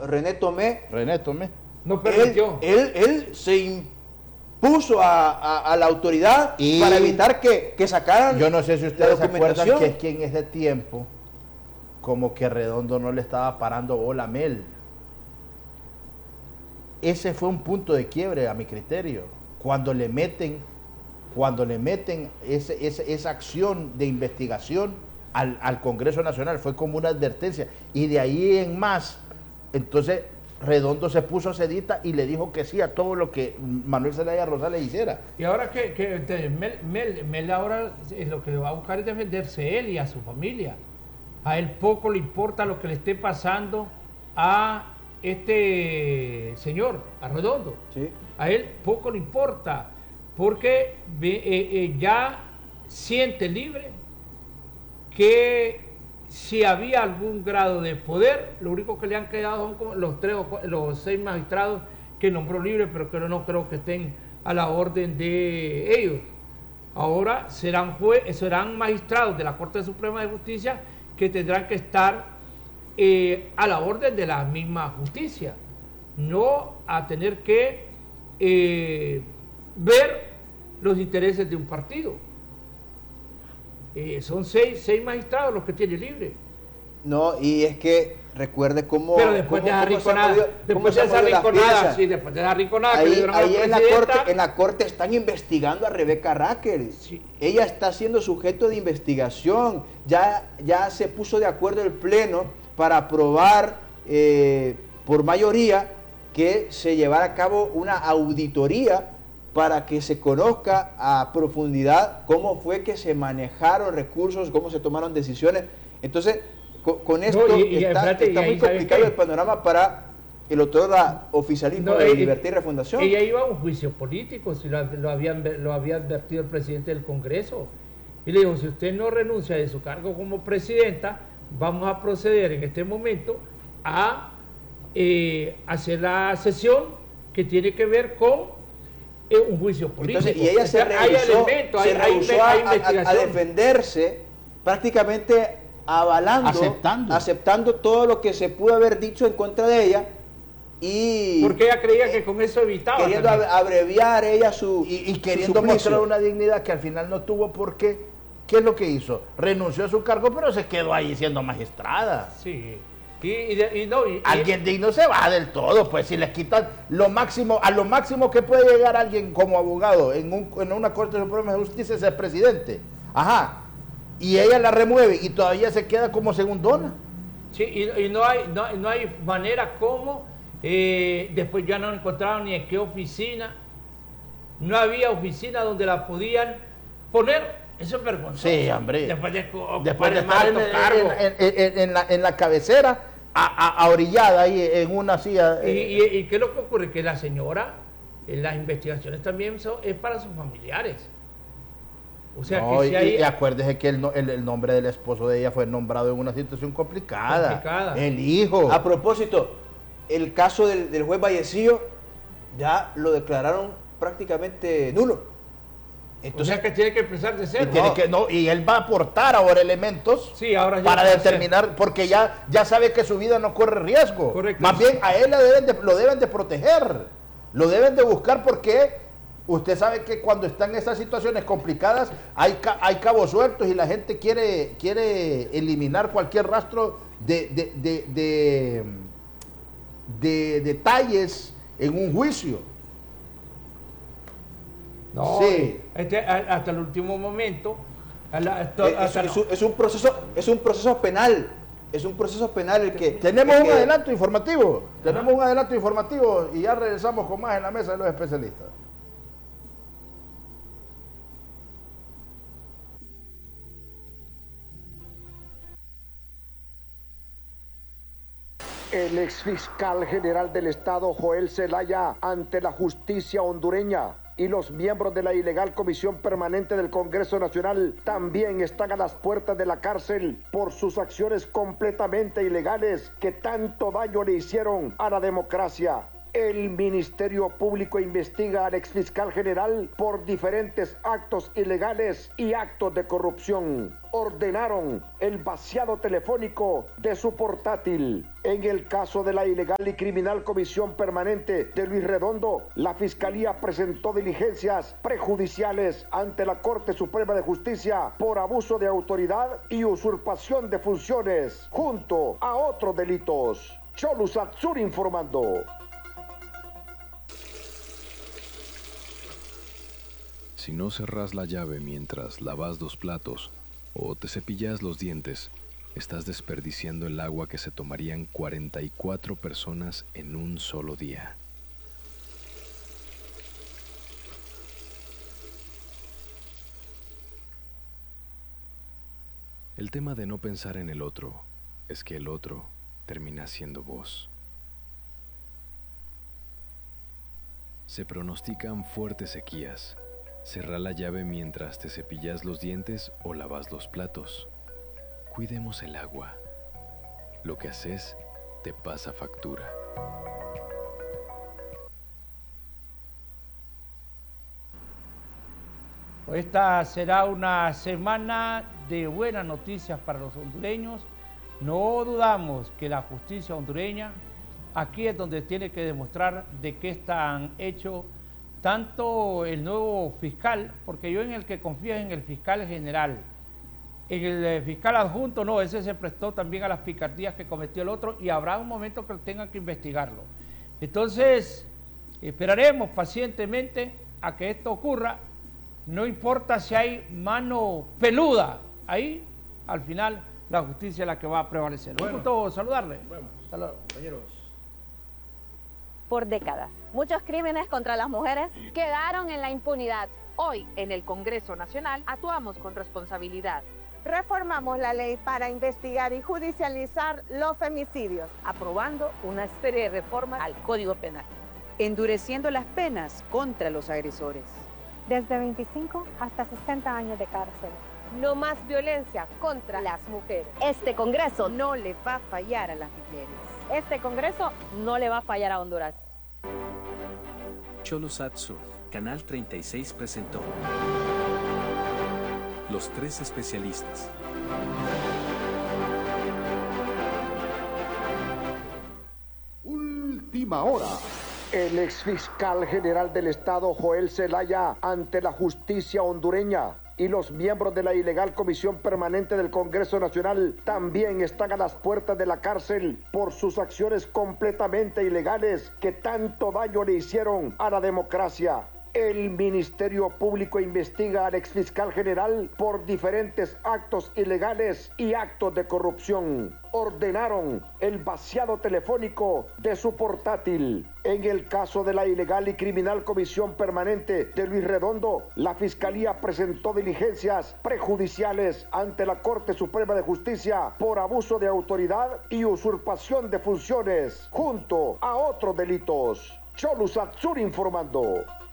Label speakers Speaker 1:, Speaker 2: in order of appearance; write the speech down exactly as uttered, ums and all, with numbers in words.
Speaker 1: René Tomé.
Speaker 2: René Tomé.
Speaker 3: No permitió.
Speaker 1: Él, él, él se impuso a, a, a la autoridad y para evitar que, que sacaran.
Speaker 2: Yo no sé si ustedes se acuerdan que, que en ese tiempo, como que Redondo no le estaba parando bola a Mel. Ese fue un punto de quiebre a mi criterio. Cuando le meten, cuando le meten ese, ese, esa acción de investigación al, al Congreso Nacional, fue como una advertencia. Y de ahí en más, entonces Redondo se puso sedita y le dijo que sí a todo lo que Manuel Zelaya Rosales hiciera.
Speaker 3: Y ahora que, que Mel, Mel, Mel ahora es lo que va a buscar es defenderse él y a su familia. A él poco le importa lo que le esté pasando a este señor, a Redondo.
Speaker 1: Sí.
Speaker 3: A él poco le importa, porque eh, eh, ya siente libre que si había algún grado de poder, lo único que le han quedado son como los tres o los seis magistrados que nombró libre, pero que no creo que estén a la orden de ellos. Ahora serán jue serán magistrados de la Corte Suprema de Justicia que tendrán que estar eh, a la orden de la misma justicia, no a tener que eh, ver los intereses de un partido. Eh, son seis, seis magistrados los que tiene libre.
Speaker 1: No, y es que recuerde cómo...
Speaker 3: Pero después
Speaker 1: cómo,
Speaker 3: de esa rinconada, después de esa rinconada, sí, después de esa rinconada
Speaker 1: ahí,
Speaker 3: que le dieron a
Speaker 1: ahí
Speaker 3: la
Speaker 1: en la
Speaker 3: presidenta,
Speaker 1: corte, en la corte están investigando a Rebeca Raquel.
Speaker 3: Sí.
Speaker 1: Ella está siendo sujeto de investigación. Ya, ya se puso de acuerdo el Pleno para aprobar eh, por mayoría que se llevara a cabo una auditoría para que se conozca a profundidad cómo fue que se manejaron recursos, cómo se tomaron decisiones. Entonces, con, con esto
Speaker 3: no, y, y,
Speaker 1: está,
Speaker 3: espérate,
Speaker 1: está muy complicado el panorama para el otro oficialismo
Speaker 3: no,
Speaker 1: de
Speaker 3: ella,
Speaker 1: Libertad y Refundación.
Speaker 3: Ella iba a un juicio político, si lo, lo, habían, lo había advertido el presidente del Congreso. Y le dijo, si usted no renuncia de su cargo como presidenta, vamos a proceder en este momento a eh, hacer la sesión que tiene que ver con eh, un juicio político.
Speaker 1: Entonces, y ella se rehusó,
Speaker 3: hay elementos,
Speaker 1: se
Speaker 3: hay,
Speaker 1: rehusó
Speaker 3: hay, hay
Speaker 1: a, a, a defenderse, prácticamente avalando,
Speaker 2: aceptando.
Speaker 1: aceptando todo lo que se pudo haber dicho en contra de ella. Y
Speaker 3: porque ella creía que con eso evitaba
Speaker 1: queriendo
Speaker 3: también.
Speaker 1: abreviar ella su
Speaker 2: y, y queriendo
Speaker 1: su
Speaker 2: mostrar una dignidad que al final no tuvo. Porque ¿qué es lo que hizo? Renunció a su cargo, pero se quedó ahí siendo magistrada.
Speaker 3: Sí. Y, y, y no, y,
Speaker 2: alguien digno se va del todo, pues si le quitan lo máximo, a lo máximo que puede llegar alguien como abogado en, un, en una Corte Suprema de Justicia es el presidente. Ajá. Y ella la remueve y todavía se queda como segundona.
Speaker 3: Sí, y, y no hay no, no hay manera como eh, después ya no encontraron ni en qué oficina, no había oficina donde la podían poner. Eso es vergonzoso.
Speaker 2: Sí, hombre.
Speaker 3: Después de,
Speaker 2: después de estar en, en, en, en, en, la, en la cabecera, a, a, a orillada ahí en una silla.
Speaker 3: ¿Y, y, y qué es lo que ocurre? Que la señora, en las investigaciones también son, es para sus familiares. O sea,
Speaker 2: no,
Speaker 3: que si hay...
Speaker 2: y, y acuérdese que el, el, el nombre del esposo de ella fue nombrado en una situación complicada.
Speaker 3: complicada.
Speaker 2: El hijo.
Speaker 1: A propósito, el caso del, del juez Vallecillo ya lo declararon prácticamente nulo.
Speaker 3: Entonces, o sea que tiene que empezar de cero.
Speaker 2: Y, tiene
Speaker 3: no.
Speaker 2: que, no, y él va a aportar ahora elementos
Speaker 3: sí, ahora
Speaker 2: para determinar, porque ya, ya sabe que su vida no corre riesgo.
Speaker 3: Correcto.
Speaker 2: Más bien a él le deben de, lo deben de proteger, lo deben de buscar, porque usted sabe que cuando están en esas situaciones complicadas hay, hay cabos sueltos y la gente quiere, quiere eliminar cualquier rastro de, de, de, de, de detalles en un juicio.
Speaker 3: No, sí. este, hasta el último momento. Hasta,
Speaker 1: es, hasta es, no. es, un proceso, es un proceso penal. Es un proceso penal el que...
Speaker 2: Tenemos
Speaker 1: el
Speaker 2: un
Speaker 1: que...
Speaker 2: adelanto informativo. Ajá. Tenemos un adelanto informativo y ya regresamos con más en la mesa de los especialistas.
Speaker 4: El exfiscal general del Estado, Joel Zelaya, ante la justicia hondureña, y los miembros de la ilegal Comisión Permanente del Congreso Nacional también están a las puertas de la cárcel por sus acciones completamente ilegales que tanto daño le hicieron a la democracia. El Ministerio Público investiga al exfiscal general por diferentes actos ilegales y actos de corrupción. Ordenaron el vaciado telefónico de su portátil. En el caso de la ilegal y criminal comisión permanente de Luis Redondo, la Fiscalía presentó diligencias prejudiciales ante la Corte Suprema de Justicia por abuso de autoridad y usurpación de funciones, junto a otros delitos. Cholu Satsur informando.
Speaker 5: Si no cerrás la llave mientras lavas los platos o te cepillas los dientes, estás desperdiciando el agua que se tomarían cuarenta y cuatro personas en un solo día. El tema de no pensar en el otro es que el otro termina siendo vos. Se pronostican fuertes sequías. Cerrá la llave mientras te cepillas los dientes o lavas los platos. Cuidemos el agua. Lo que haces te pasa factura.
Speaker 3: Esta será una semana de buenas noticias para los hondureños. No dudamos que la justicia hondureña, aquí es donde tiene que demostrar de qué están hechos tanto el nuevo fiscal, porque yo en el que confío es en el fiscal general. En el fiscal adjunto no, ese se prestó también a las picardías que cometió el otro y habrá un momento que tengan que investigarlo. Entonces, esperaremos pacientemente a que esto ocurra, no importa si hay mano peluda, ahí al final la justicia es la que va a prevalecer.
Speaker 2: Bueno,
Speaker 3: un gusto saludarle.
Speaker 2: Bueno,
Speaker 3: Salud.
Speaker 2: compañeros.
Speaker 6: Por décadas, muchos crímenes contra las mujeres
Speaker 7: quedaron en la impunidad. Hoy, en el Congreso Nacional, actuamos con responsabilidad.
Speaker 8: Reformamos la ley para investigar y judicializar los femicidios,
Speaker 9: aprobando una serie de reformas al Código Penal, endureciendo las penas contra los agresores.
Speaker 10: Desde veinticinco hasta sesenta años de cárcel.
Speaker 7: No más violencia contra las mujeres.
Speaker 6: Este Congreso
Speaker 9: no le va a fallar a las mujeres.
Speaker 6: Este Congreso no le va a fallar a Honduras.
Speaker 11: Cholu Satsur, Canal treinta y seis presentó Los Tres Especialistas.
Speaker 4: Última hora. El exfiscal general del Estado, Joel Zelaya, ante la justicia hondureña, y los miembros de la ilegal Comisión Permanente del Congreso Nacional también están a las puertas de la cárcel por sus acciones completamente ilegales que tanto daño le hicieron a la democracia. El Ministerio Público investiga al exfiscal general por diferentes actos ilegales y actos de corrupción. Ordenaron el vaciado telefónico de su portátil. En el caso de la ilegal y criminal comisión permanente de Luis Redondo, la Fiscalía presentó diligencias prejudiciales ante la Corte Suprema de Justicia por abuso de autoridad y usurpación de funciones, junto a otros delitos. Cholu Satsur informando.